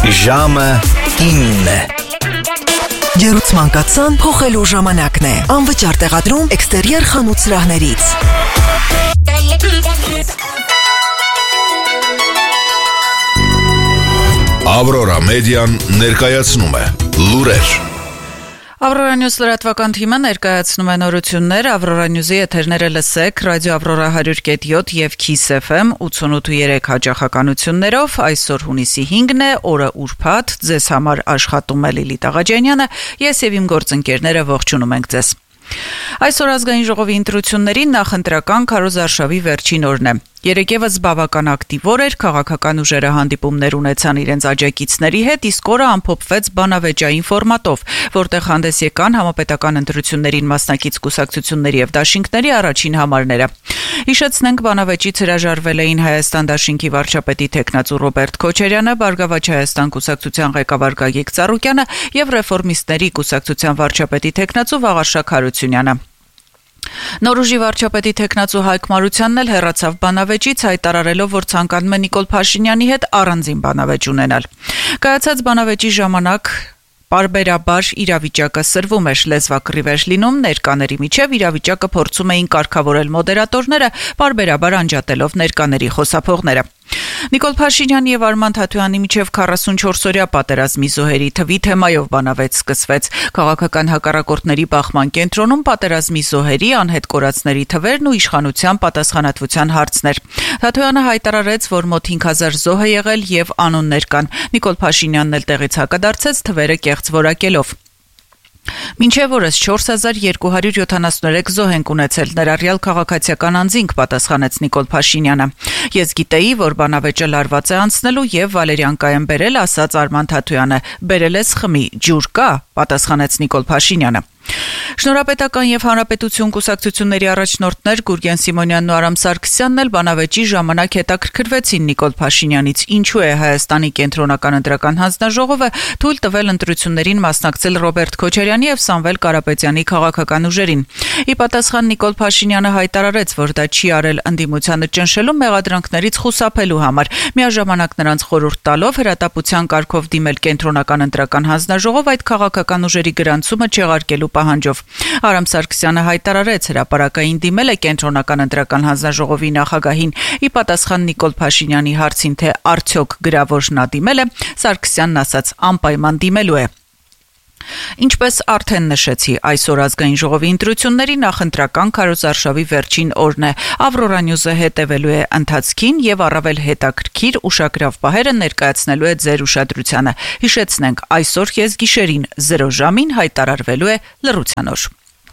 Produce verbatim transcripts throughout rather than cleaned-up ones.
Ժամը ինն է։ Ջերուցման կաթսան փոխելու ժամանակն է։ Անվճար տեղադրում էքստերիեր խանութ սրահներից։ Ավրորա մեդիան ներկայացնում է լուրեր։ Ավրորա Նյուզ լրատվական թիմը ներկայացնում է նորություններ Ավրորա Նյուզի եթերները լսեք ռադիո Ավրորա one hundred point seven եւ Kiss F M ութանոթ point three հաճախականություններով այսօր հունիսի հինգն է, օրը ուրբաթ, ձեզ համար աշխատում է Լիլիթ Աղաջանյանը, ես եւ իմ գործընկերները ողջունում ենք ձեզ։ Այսօր ազգային ժողովի ընտրությունների նախընտրական քարոզարշավի վերջին օրն է։ Երեկևս բավական ակտիվ օր էր, քաղաքական ուժերը հանդիպումներ ունեցան իրենց աջակիցների հետ, իսկ օրը ամփոփվեց բանավեճային ֆորմատով, որտեղ հանդես եկան համապետական ընտրություններին մասնակից կուսակցությունների եւ դաշինքների առաջին համարները։ Հիշեցնենք, բանավեճից հրաժարվել էին Հայաստան դաշինքի վարչապետի թեկնածու Ռոբերտ Քոչարյանը, Բարգավաճ Հայաստան կուսակցության ղեկավար Գագիկ Ծառուկյանը եւ Ռեֆորմիստների կուսակցության վարչապետի թեկնածու Վաղարշակ Հարությունյանը։ Նորուժի վարչապետի թեկնածու Հայկ Մարությանն էլ հեռացավ բանավեճից, հայտարարելով, որ ցանկանում է Նիկոլ Փաշինյանի հետ առանձին բանավեճ ունենալ։ Կայացած բանավեճի ժամանակ Պարբերաբար իրավիճակը սրվում էր, լեզվակռիվ էր լինում, ներկաների միջև իրավիճակը փորձում էին կարգավորել մոդերատորները, պարբերաբար անջատելով ներկաների խոսափողները։ Նիկոլ Փաշինյանի եւ Արման Թաթոյանի միջև քառասունչորսօրյա պատերազմի զոհերի թվի թեմայով բանավեճ սկսվեց։ Քաղաքական հակառակորդների բախման կենտրոնում պատերազմի զոհերի, անհետ կորածների թվերն ու իշխանության պատասխանատվության հարցն էր։ Թաթոյանը հայտարարեց, որ մոտ հինգ հազար զոհ է եղել եւ անուններ կան։ Նիկոլ Փաշինյանն էլ տեղից հակադարձեց թվերը կեղծ որակելով։ Մինչև օրս չորս հազար երկու հարյուր յոթանասուներեք զոհ ենք ունեցել, ներառյալ քաղաքացիական անձինք, պատասխանեց Նիկոլ Փաշինյանը։ Ես գիտեի, որ բանավեճը լարված է անցնելու եւ Վալերիան կայեմ բերել, ասաց Արման Թաթոյանը։ Բերել ես խմի, ջուր կա, պատասխանեց Նիկոլ Փաշինյանը։ Շնորհապետական եւ հանրապետություն կուսակցությունների առաջնորդներ Գուրգեն Սիմոնյանն ու Արամ Սարգսյանն էլ բանավեճի ժամանակ հետաքրքրվեցին Նիկոլ Փաշինյանից, ինչու է Հայաստանի կենտրոնական ընտրական հանձնաժողովը թույլ տվել ընտրություններին մասնակցել Ռոբերտ Քոչարյանի եւ Սամվել Կարապետյանի քաղաքական ուժերին։ Ի պատասխան Նիկոլ Փաշինյանը հայտարարեց, որ դա չի արել ընդդիմությանը ճնշելու մեղադրանքներից խուսափելու համար, միաժամանակ նրանց խորհուրդ տալով հրատապության կարգով դիմել կենտրոնական ընտրական հանձնաժողով այդ քաղաքական ուժերի գրանցումը չեղարկելու պահանջով։ Արամ Սարգսյանը հայտարարեց, հրապարակային դիմել է կենտրոնական ընտրական հանձնաժողովի նախագահին։ Ի պատասխան Նիկոլ Փաշինյանի հարցին, թե արդյոք գրավոր նա դիմել է, Սարգսյանն ասաց՝ անպայման դիմելու է։ Ինչպես արդեն նշեցի, այսօր ազգային ժողովի ընտրությունների նախընտրական քարոզարշավի վերջին օրն է։ Ավրորա Նյուզը հետևելու է ընթացքին եւ առավել հետաքրքիր ուշագրավ պահերը ներկայացնելու է ձեր ուշադրությանը։ Հիշեցնենք, այսօր կեսգիշերին զրո ժամին հայտարարվելու է լռության օր։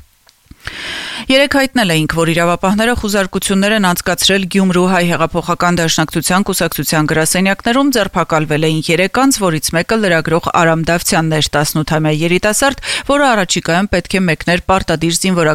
Երեկ հայտնել էինք, որ իրավապահները խուզարկություններ են անցկացրել Գյումրու հայ հեղափոխական դաշնակցության կուսակցության գրասենյակներում, ձերբակալվել էին երեք անձ, որից մեկը լրագրող Արամ Դավթյանն էր, տասնութամյա երիտասարդ, որը առաջիկայում պետք է մեկներ պարտադիր զինվորական